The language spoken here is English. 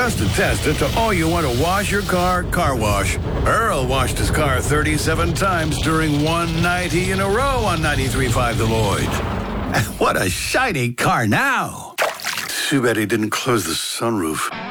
Just attest it to all you want to wash your car wash. Earl washed his car 37 times during one 90 in a row on 93.5 The Lloyd. What a shiny car now. Too bad he didn't close the sunroof.